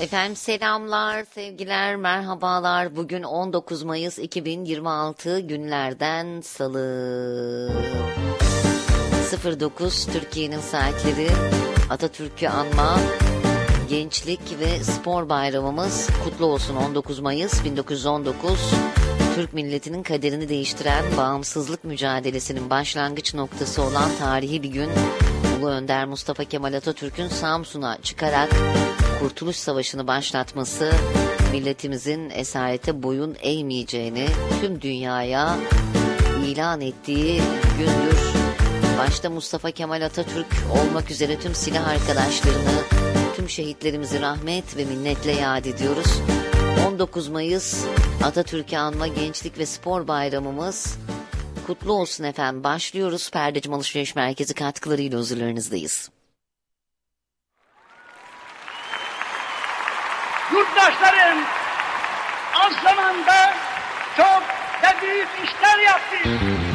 Efendim selamlar, sevgiler, merhabalar. Bugün 19 Mayıs 2026 günlerden Salı. 09 Türkiye'nin saatleri. Atatürk'ü anma, gençlik ve spor bayramımız kutlu olsun. 19 Mayıs 1919 Türk milletinin kaderini değiştiren bağımsızlık mücadelesinin başlangıç noktası olan tarihi bir gün. Ulu Önder Mustafa Kemal Atatürk'ün Samsun'a çıkarak Kurtuluş Savaşı'nı başlatması, milletimizin esarete boyun eğmeyeceğini tüm dünyaya ilan ettiği gündür. Başta Mustafa Kemal Atatürk olmak üzere tüm silah arkadaşlarını, tüm şehitlerimizi rahmet ve minnetle yad ediyoruz. 19 Mayıs Atatürk'ü anma gençlik ve spor bayramımız kutlu olsun efendim. Başlıyoruz. Perdecim Alışveriş Merkezi katkılarıyla huzurlarınızdayız. Yurttaşlarım, az zamanda çok ve büyük işler yaptık.